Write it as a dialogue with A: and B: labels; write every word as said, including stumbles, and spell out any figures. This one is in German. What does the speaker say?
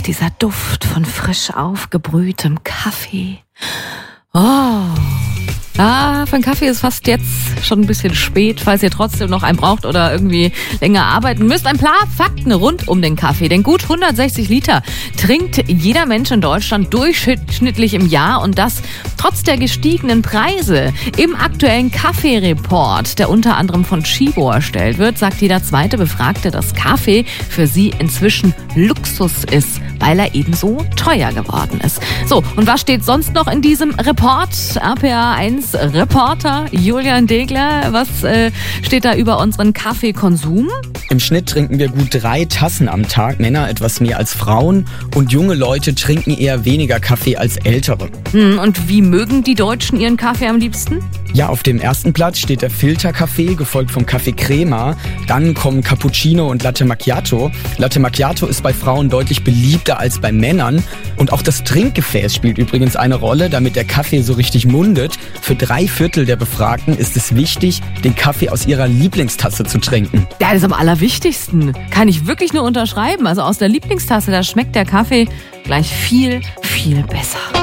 A: dieser Duft von frisch aufgebrühtem Kaffee. Oh. Ah, für einen Kaffee ist fast jetzt schon ein bisschen spät, falls ihr trotzdem noch einen braucht oder irgendwie länger arbeiten müsst. Ein paar Fakten rund um den Kaffee. Denn gut hundertsechzig Liter trinkt jeder Mensch in Deutschland durchschnittlich im Jahr und das trotz der gestiegenen Preise. Im aktuellen Kaffee-Report, der unter anderem von Chibo erstellt wird, sagt jeder zweite Befragte, dass Kaffee für sie inzwischen Luxus ist, weil er ebenso teuer geworden ist. So, und was steht sonst noch in diesem Report? R P A eins Reporter Julian Degler, was äh, steht da über unseren Kaffeekonsum?
B: Im Schnitt trinken wir gut drei Tassen am Tag, Männer etwas mehr als Frauen und junge Leute trinken eher weniger Kaffee als ältere.
A: Hm, und wie mögen die Deutschen ihren Kaffee am liebsten?
B: Ja, auf dem ersten Platz steht der Filterkaffee, gefolgt vom Kaffee Crema. Dann kommen Cappuccino und Latte Macchiato. Latte Macchiato ist bei Frauen deutlich beliebter als bei Männern. Und auch das Trinkgefäß spielt übrigens eine Rolle, damit der Kaffee so richtig mundet. Für drei Viertel der Befragten ist es wichtig, den Kaffee aus ihrer Lieblingstasse zu trinken.
A: Ja, das ist am allerwichtigsten. Kann ich wirklich nur unterschreiben. Also aus der Lieblingstasse, da schmeckt der Kaffee gleich viel, viel besser.